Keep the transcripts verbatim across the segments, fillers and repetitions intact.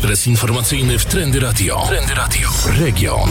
Ekspres informacyjny w Trendy Radio. Trendy Radio. Region.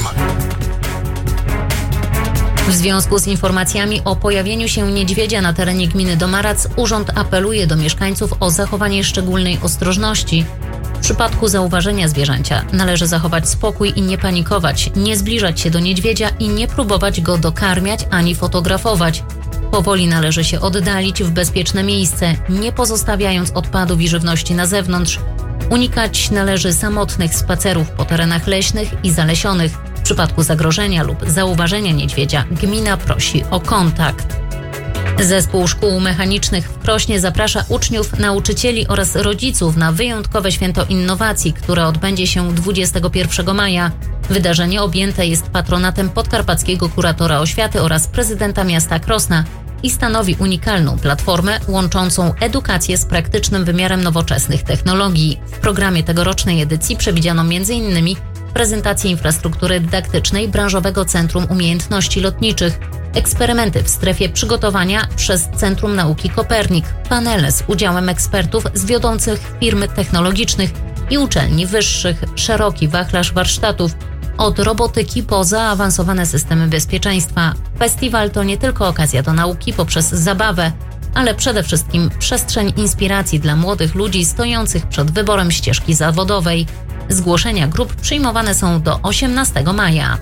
W związku z informacjami o pojawieniu się niedźwiedzia na terenie gminy Domarac, urząd apeluje do mieszkańców o zachowanie szczególnej ostrożności. W przypadku zauważenia zwierzęcia należy zachować spokój i nie panikować, nie zbliżać się do niedźwiedzia i nie próbować go dokarmiać ani fotografować. Powoli należy się oddalić w bezpieczne miejsce, nie pozostawiając odpadów i żywności na zewnątrz. Unikać należy samotnych spacerów po terenach leśnych i zalesionych. W przypadku zagrożenia lub zauważenia niedźwiedzia gmina prosi o kontakt. Zespół Szkół Mechanicznych w Krośnie zaprasza uczniów, nauczycieli oraz rodziców na wyjątkowe święto innowacji, które odbędzie się dwudziestego pierwszego maja. Wydarzenie objęte jest patronatem podkarpackiego kuratora oświaty oraz prezydenta miasta Krosna i stanowi unikalną platformę łączącą edukację z praktycznym wymiarem nowoczesnych technologii. W programie tegorocznej edycji przewidziano między innymi prezentację infrastruktury dydaktycznej Branżowego Centrum Umiejętności Lotniczych, eksperymenty w strefie przygotowania przez Centrum Nauki Kopernik, panele z udziałem ekspertów z wiodących firm technologicznych i uczelni wyższych, szeroki wachlarz warsztatów, od robotyki po zaawansowane systemy bezpieczeństwa. Festiwal to nie tylko okazja do nauki poprzez zabawę, ale przede wszystkim przestrzeń inspiracji dla młodych ludzi stojących przed wyborem ścieżki zawodowej. Zgłoszenia grup przyjmowane są do osiemnastego maja.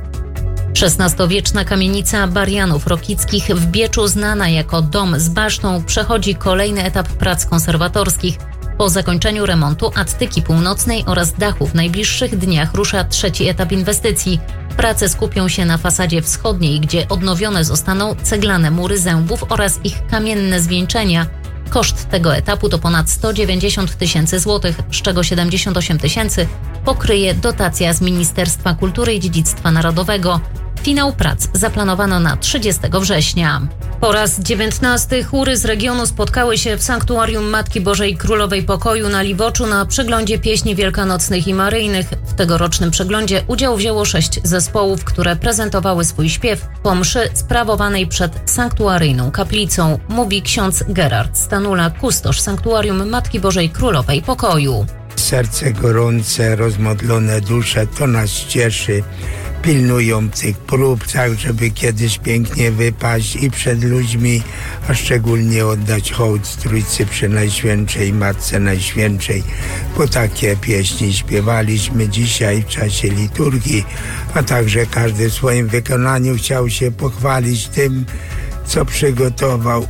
szesnastowieczna kamienica Barianów Rokickich w Bieczu, znana jako dom z basztą, przechodzi kolejny etap prac konserwatorskich. Po zakończeniu remontu Attyki Północnej oraz dachu w najbliższych dniach rusza trzeci etap inwestycji. Prace skupią się na fasadzie wschodniej, gdzie odnowione zostaną ceglane mury zębów oraz ich kamienne zwieńczenia. Koszt tego etapu to ponad sto dziewięćdziesiąt tysięcy złotych, z czego siedemdziesiąt osiem tysięcy pokryje dotacja z Ministerstwa Kultury i Dziedzictwa Narodowego. Finał prac zaplanowano na trzydziestego września. Po raz dziewiętnasty chóry z regionu spotkały się w Sanktuarium Matki Bożej Królowej Pokoju na Liwoczu na przeglądzie pieśni wielkanocnych i maryjnych. W tegorocznym przeglądzie udział wzięło sześć zespołów, które prezentowały swój śpiew po mszy sprawowanej przed sanktuaryjną kaplicą, mówi ksiądz Gerard Stanula, kustosz Sanktuarium Matki Bożej Królowej Pokoju. Serce gorące, rozmodlone dusze, to nas cieszy. Pilnujących prób, tak żeby kiedyś pięknie wypaść i przed ludźmi, a szczególnie oddać hołd Trójcy Przenajświętszej, Matce Najświętszej, bo takie pieśni śpiewaliśmy dzisiaj w czasie liturgii, a także każdy w swoim wykonaniu chciał się pochwalić tym, co przygotował.